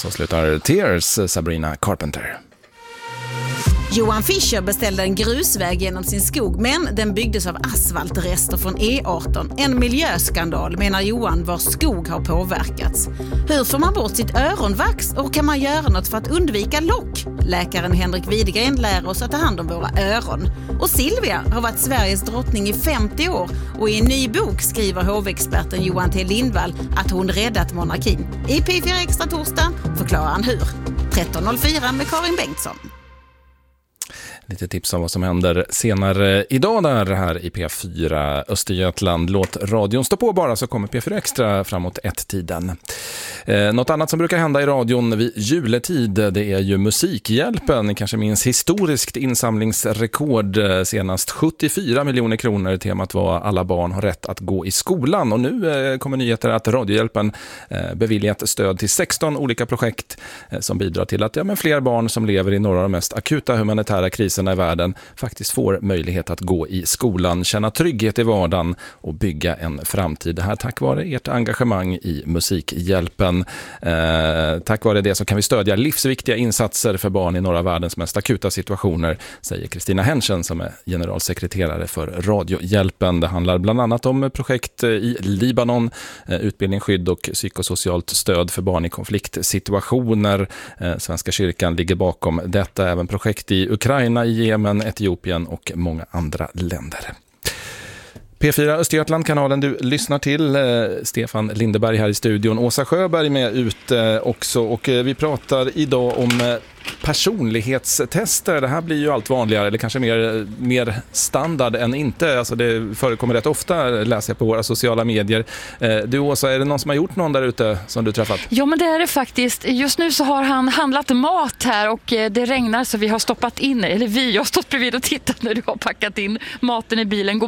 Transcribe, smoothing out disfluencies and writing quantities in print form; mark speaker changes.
Speaker 1: Så slutar Tears, Sabrina Carpenter.
Speaker 2: Johan Fischer beställde en grusväg genom sin skog, men den byggdes av asfaltrester från E18. En miljöskandal, menar Johan, vars skog har påverkats. Hur får man bort sitt öronvax och kan man göra något för att undvika lock? Läkaren Henrik Widegren lär oss att ta hand om våra öron. Och Silvia har varit Sveriges drottning i 50 år och i en ny bok skriver hovexperten Johan T. Lindvall att hon räddat monarkin. I P4 Extra torsdag förklarar han hur. 13.04 med Karin Bengtsson.
Speaker 1: Lite tips om vad som händer senare idag där här i P4 Östergötland. Låt radion stå på bara, så kommer P4 Extra framåt 1-tiden. Något annat som brukar hända i radion vid juletid, det är ju Musikhjälpen. Ni kanske minns historiskt insamlingsrekord, senast 74 miljoner kronor. Temat var alla barn har rätt att gå i skolan. Och nu kommer nyheter att Radiohjälpen beviljat stöd till 16 olika projekt som bidrar till att fler barn som lever i några av de mest akuta humanitära kriserna i världen faktiskt får möjlighet att gå i skolan, känna trygghet i vardagen och bygga en framtid. Det här tack vare ert engagemang i Musikhjälpen. Tack vare det så kan vi stödja livsviktiga insatser för barn i några av världens mest akuta situationer, säger Kristina Henschen som är generalsekreterare för Radiohjälpen. Det handlar bland annat om projekt i Libanon, utbildning, skydd och psykosocialt stöd för barn i konfliktsituationer. Svenska kyrkan ligger bakom detta, även projekt i Ukraina, i Jemen, Etiopien och många andra länder. P4 Östergötland-kanalen du lyssnar till. Stefan Lindeberg här i studion. Åsa Sjöberg med ute också. Och vi pratar idag om personlighetstester. Det här blir ju allt vanligare, eller kanske mer standard än inte. Alltså det förekommer rätt ofta, läser jag på våra sociala medier. Du Åsa, är det någon som har gjort någon där ute som du träffat?
Speaker 3: Ja, men det är det faktiskt. Just nu så har han handlat mat här och det regnar så vi har stoppat in, eller vi har stått bredvid och tittat när du har packat in maten i bilen.